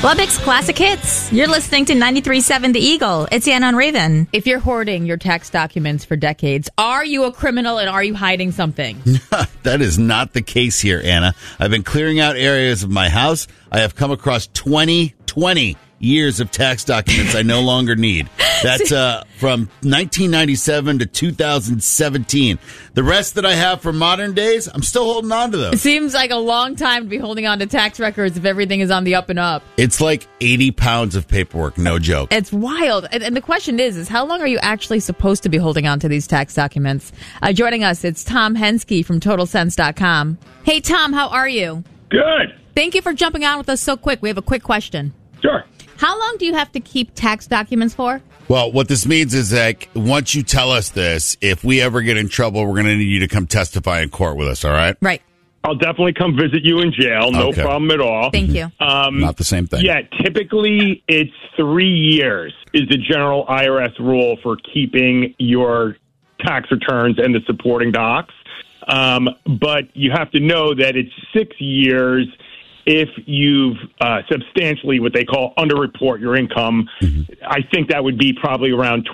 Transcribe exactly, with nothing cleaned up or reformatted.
Lubbock's Classic Hits. You're listening to ninety-three point seven The Eagle. It's Anna and Raven. If you're hoarding your tax documents for decades, are you a criminal and are you hiding something? That is not the case here, Anna. I've been clearing out areas of my house. I have come across twenty, twenty years of tax documents I no longer need. That's uh, from nineteen ninety-seven to two thousand seventeen. The rest that I have from modern days, I'm still holding on to It those. seems like a long time to be holding on to tax records if everything is on the up and up. It's like eighty pounds of paperwork, no joke. It's wild. And, and the question is, is how long are you actually supposed to be holding on to these tax documents? Uh, joining us, it's Tom Henske from Total Sense dot com. Hey, Tom, how are you? Good. Thank you for jumping on with us so quick. We have a quick question. Sure. How long do you have to keep tax documents for? Well, what this means is that once you tell us this, if we ever get in trouble, we're going to need you to come testify in court with us, all right? Right. I'll definitely come visit you in jail. No Okay. problem at all. Thank you. Um, Not the same thing. Yeah, typically it's three years is the general I R S rule for keeping your tax returns and the supporting docs. Um, but you have to know that it's six years if you've uh, substantially what they call underreport your income. Mm-hmm. I think that would be probably around